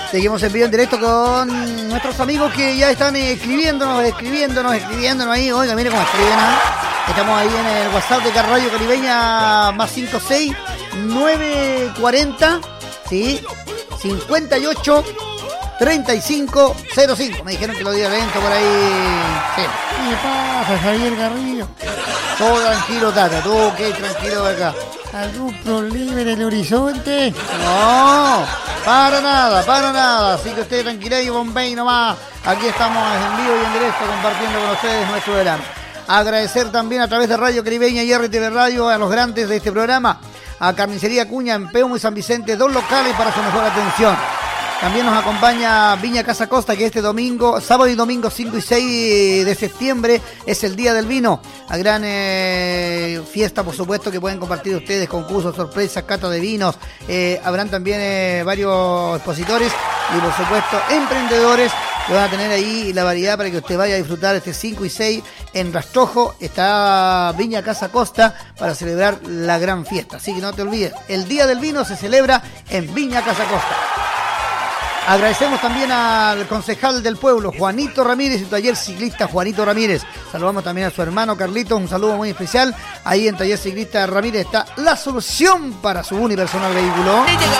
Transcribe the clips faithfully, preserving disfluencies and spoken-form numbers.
Seguimos en vivo en directo con nuestros amigos que ya están escribiéndonos, escribiéndonos, escribiéndonos ahí. Oiga, mire cómo escriben, ¿eh? Estamos ahí en el WhatsApp de Radio Caribeña, más cinco seis nueve cuarenta, ¿sí? cincuenta y ocho treinta y cinco cero cinco. Me dijeron que lo diga lento por ahí. Sí. ¿Qué le pasa, Javier Garrido? Todo tranquilo, Tata, todo ok, tranquilo de acá. ¿Algún problema en el horizonte? No, para nada, para nada. Así que usted tranquila y Bombay nomás. Aquí estamos en vivo y en directo compartiendo con ustedes nuestro programa. Agradecer también a través de Radio Caribeña y R T V Radio a los grandes de este programa. A Carnicería Cuña en Peumo y San Vicente, dos locales para su mejor atención. También nos acompaña Viña Casa Costa, que este domingo, sábado y domingo cinco y seis de septiembre es el Día del Vino. A gran eh, fiesta, por supuesto, que pueden compartir ustedes, concursos, sorpresas, cata de vinos. Eh, habrán también eh, varios expositores y, por supuesto, emprendedores que van a tener ahí la variedad para que usted vaya a disfrutar este cinco y seis en Rastrojo. Está Viña Casa Costa para celebrar la gran fiesta. Así que no te olvides, el Día del Vino se celebra en Viña Casa Costa. Agradecemos también al concejal del pueblo, Juanito Ramírez, y taller ciclista Juanito Ramírez. Saludamos también a su hermano Carlitos, un saludo muy especial. Ahí en taller ciclista Ramírez está la solución para su unipersonal vehículo.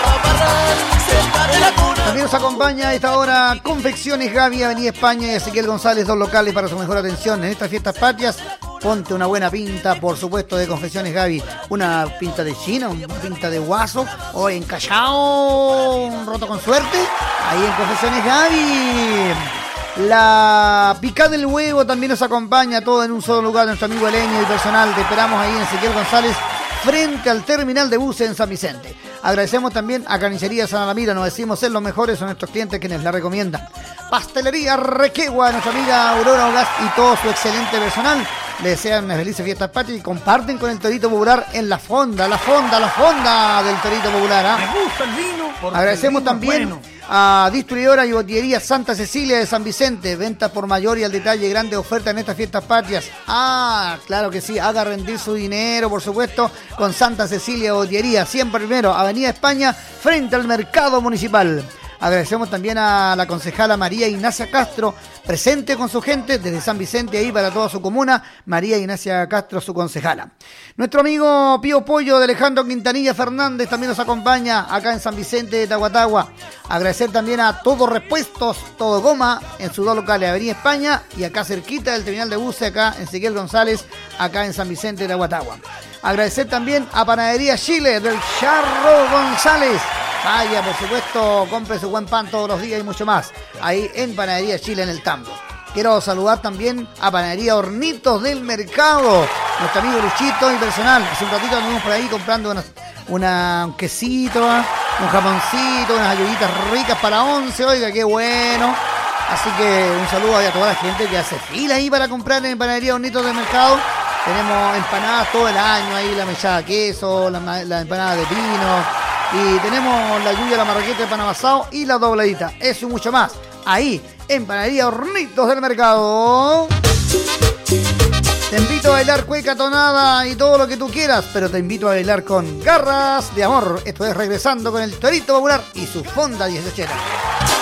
También nos acompaña a esta hora Confecciones Gaby, Avenida España, y Ezequiel González, dos locales para su mejor atención. En estas fiestas patrias, ponte una buena pinta, por supuesto, de Confecciones Gaby. Una pinta de china, una pinta de guaso, o encallado, un roto con suerte. Ahí en Confecciones Gaby. La picada del huevo también nos acompaña, todo en un solo lugar, nuestro amigo Elenio y personal. Te esperamos ahí en Ezequiel González, frente al terminal de buses en San Vicente. Agradecemos también a Carnicería San Alamira, nos decimos ser los mejores, son nuestros clientes quienes la recomiendan. Pastelería Requegua, nuestra amiga Aurora Ogas y todo su excelente personal. Le desean unas felices fiestas patrias y comparten con el Torito Popular en la fonda, la fonda, la fonda del Torito Popular. ¿eh? Me gusta el vino. Agradecemos el vino también bueno. a Distribuidora y Botillería Santa Cecilia de San Vicente. Ventas por mayor y al detalle, grandes ofertas en estas fiestas patrias. Ah, claro que sí, haga rendir su dinero, por supuesto, con Santa Cecilia Botillería. Siempre primero, Avenida España, frente al Mercado Municipal. Agradecemos también a la concejala María Ignacia Castro, presente con su gente desde San Vicente, ahí para toda su comuna. María Ignacia Castro, su concejala. Nuestro amigo Pío Pollo de Alejandro Quintanilla Fernández también nos acompaña acá en San Vicente de Tahuatahua. Agradecer también a Todo Repuestos, Todo Goma, en sus dos locales, Avenida España y acá cerquita del terminal de buses, acá en Ezequiel González, acá en San Vicente de Tahuatahua. Agradecer también a Panadería Chile del Charro González. Vaya, por supuesto, compre su buen pan todos los días y mucho más. Ahí en Panadería Chile, en el Tambo. Quiero saludar también a Panadería Hornitos del Mercado. Nuestro amigo Luchito y personal. Hace un ratito anduvimos por ahí comprando una, una, un quesito, un jamoncito, unas ayuditas ricas para once. Oiga, qué bueno. Así que un saludo a toda la gente que hace fila ahí para comprar en Panadería Hornitos del Mercado. Tenemos empanadas todo el año ahí, la mechada de queso, la, la empanada de pino. Y tenemos la lluvia, la marraqueta de pan amasado y la dobladita. Eso y mucho más. Ahí, en Panadería Hornitos del Mercado. Te invito a bailar cueca, tonada y todo lo que tú quieras, pero te invito a bailar con Garras de Amor. Esto es Regresando con el Torito Popular y su fonda dieciochera.